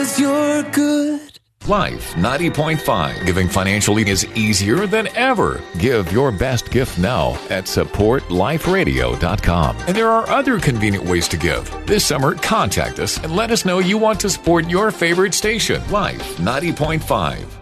You're good. Life 90.5. Giving financially is easier than ever. Give your best gift now at supportliferadio.com. And there are other convenient ways to give. This summer, contact us and let us know you want to support your favorite station. Life 90.5.